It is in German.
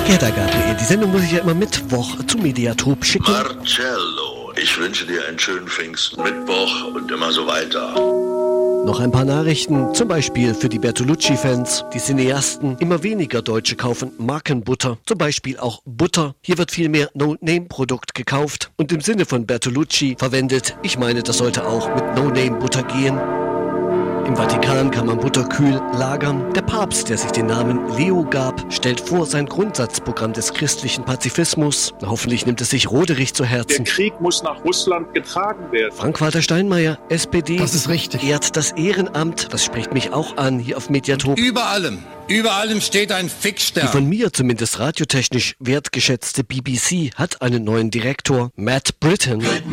Gerda Gabriel, die Sendung muss ich ja immer Mittwoch zum Mediatrop schicken. Marcello, ich wünsche dir einen schönen Pfingstmittwoch und immer so weiter. Noch ein paar Nachrichten, zum Beispiel für die Bertolucci-Fans. Die Cineasten, immer weniger Deutsche kaufen Markenbutter, zum Beispiel auch Butter. Hier wird viel mehr No-Name-Produkt gekauft und im Sinne von Bertolucci verwendet. Ich meine, das sollte auch mit No-Name-Butter gehen. Im Vatikan kann man Butter kühl lagern. Der Papst, der sich den Namen Leo gab, stellt vor sein Grundsatzprogramm des christlichen Pazifismus. Hoffentlich nimmt es sich Roderich zu Herzen. Der Krieg muss nach Russland getragen werden. Frank-Walter Steinmeier, SPD. Das ist richtig. Ehrt das Ehrenamt. Das spricht mich auch an hier auf Mediatrop. Über allem steht ein Fixstern. Die von mir zumindest radiotechnisch wertgeschätzte BBC hat einen neuen Direktor, Matt Britton.